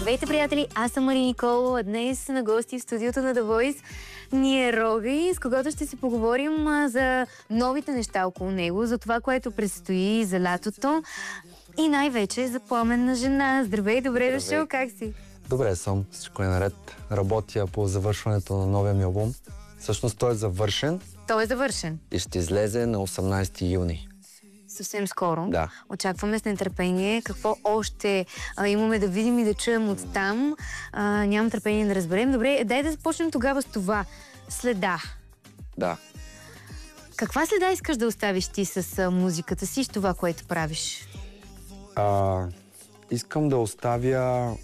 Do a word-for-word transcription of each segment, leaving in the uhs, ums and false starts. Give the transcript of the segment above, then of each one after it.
Здравейте, приятели! Аз съм Мари Николова, а днес на гости в студиото на The Voice ни е Роги, с когото ще си поговорим а, за новите неща около него, за това, което предстои за лятото и най-вече за Пламенна жена. Здравей, добре Здравей. дошъл, как си? Добре съм, всичко е наред. Работя по завършването на новия ми албум. Всъщност той е завършен. Той е завършен. И ще излезе на осемнайсети юни. Съвсем скоро. Да. Очакваме с нетърпение какво още а, имаме да видим и да чуем от там. А, нямам търпение да разберем. Добре, дай да започнем тогава с това. Следа. Да. Каква следа искаш да оставиш ти с а, музиката си и с това, което правиш? А, искам да оставя...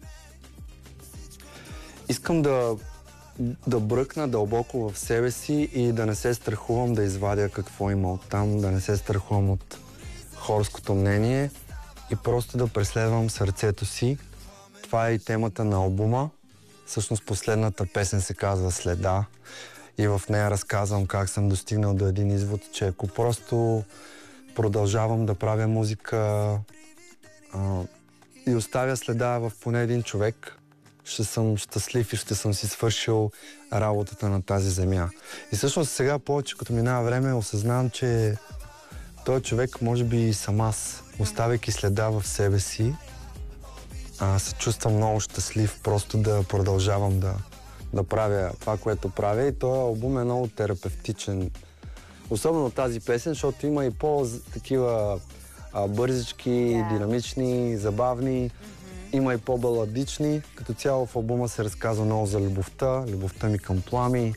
Искам да, да бръкна дълбоко в себе си и да не се страхувам да извадя какво има оттам, да не се страхувам от хорското мнение и просто да преследвам сърцето си. Това е и темата на албума. Всъщност последната песен се казва "Следа" и в нея разказвам как съм достигнал до един извод, че ако просто продължавам да правя музика а, и оставя следа в поне един човек, ще съм щастлив и ще съм си свършил работата на тази земя. И всъщност сега повече, като минава време, осъзнавам, че този човек, може би и сам аз, оставяйки следа в себе си, а, се чувствам много щастлив просто да продължавам да, да правя това, което правя. И този албум е много терапевтичен. Особено тази песен, защото има и по-такива бързички, yeah. динамични, забавни. Има и по-баладични. Като цяло в албума се разказва много за любовта, любовта ми към Плами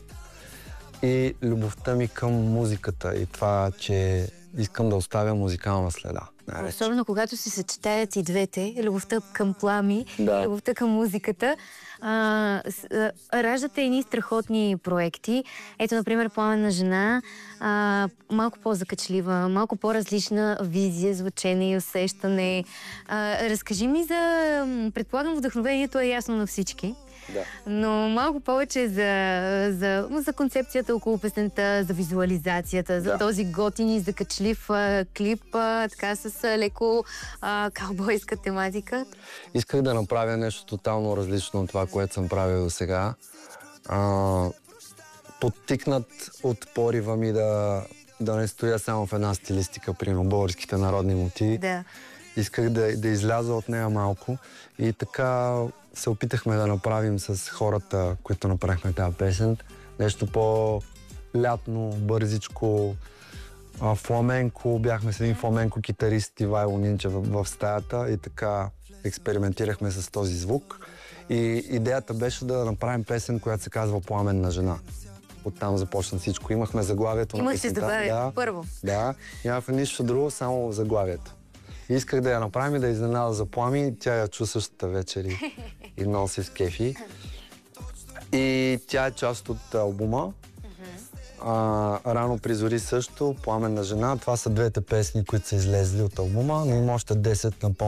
и любовта ми към музиката и това, че искам да оставя музикална следа. Нарече. Особено когато се съчетаят и двете, любовта към Плами, да. любовта към музиката. А, с, а, раждате едни страхотни проекти. Ето, например, Пламенна жена, а, малко по-закачлива, малко по-различна визия, звучене и усещане. А, разкажи ми за... Предполагам, вдъхновението е ясно на всички. Да. Но малко повече за, за, за концепцията около песента, за визуализацията, за да. този готин и закачлив а, клип, а, така с а, леко а, каубойска тематика. Исках да направя нещо тотално различно от това, което съм правил до сега. А, подтикнат от порива ми да, да не стоя само в една стилистика, примерно българските народни мотиви. Да. Исках да, да изляза от нея малко и така се опитахме да направим с хората, които направихме тази песен, нещо по-лятно, бързичко, а, фламенко. Бяхме с един фламенко китарист Ивайло Нинчев в, в стаята и така експериментирахме с този звук. И идеята беше да направим песен, която се казва "Пламенна жена". Оттам започна всичко. Имахме заглавието на песента. Имахте заглавието, да, първо. Да, нямахме нищо друго, само заглавието. Исках да я направим и да изненада за Плами. Тя я чу същата вечер и, и много се скефи. И тя е част от албума. А, "Рано при зори" също, "Пламенна жена". Това са двете песни, които са излезли от албума, но има още десет на